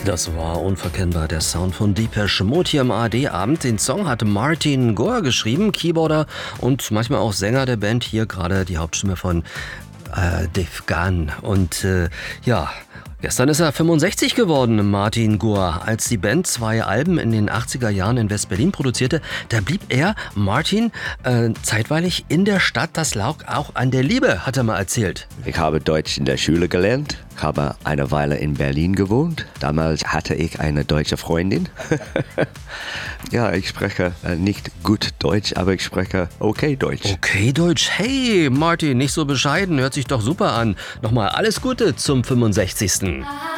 Das war unverkennbar der Sound von Depeche Mode hier im ARD-Abend. Den Song hatte Martin Gore geschrieben, Keyboarder und manchmal auch Sänger der Band. Hier gerade die Hauptstimme von Dave Gahan. Und gestern ist er 65 geworden, Martin Gore. Als die Band 2 Alben in den 80er Jahren in West-Berlin produzierte, da blieb er, Martin, zeitweilig in der Stadt. Das lag auch an der Liebe, hat er mal erzählt. Ich habe Deutsch in der Schule gelernt, habe eine Weile in Berlin gewohnt. Damals hatte ich eine deutsche Freundin. Ja, ich spreche nicht gut Deutsch, aber ich spreche okay Deutsch. Okay Deutsch. Hey Martin, nicht so bescheiden, hört sich doch super an. Nochmal alles Gute zum 65.